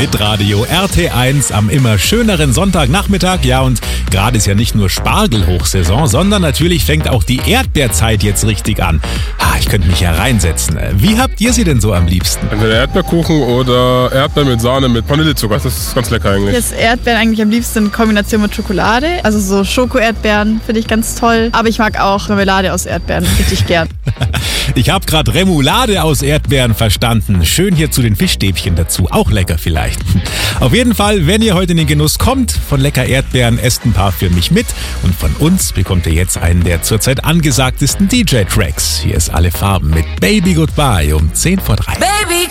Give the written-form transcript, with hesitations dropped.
Hitradio RT1 am immer schöneren Sonntagnachmittag. Ja, und gerade ist ja nicht nur Spargelhochsaison, sondern natürlich fängt auch die Erdbeerzeit jetzt richtig an. Ich könnte mich ja reinsetzen. Wie habt ihr sie denn so am liebsten? Entweder Erdbeerkuchen oder Erdbeer mit Sahne mit Vanillezucker. Das ist ganz lecker eigentlich. Das Erdbeeren eigentlich am liebsten in Kombination mit Schokolade. Also so Schoko-Erdbeeren finde ich ganz toll. Aber ich mag auch Marmelade aus Erdbeeren richtig gern. Ich habe gerade Remoulade aus Erdbeeren verstanden. Schön hier zu den Fischstäbchen dazu. Auch lecker vielleicht. Auf jeden Fall, wenn ihr heute in den Genuss kommt von lecker Erdbeeren, esst ein paar für mich mit. Und von uns bekommt ihr jetzt einen der zurzeit angesagtesten DJ-Tracks. Hier ist Alle Farben mit Baby Goodbye um 10 vor 3. Baby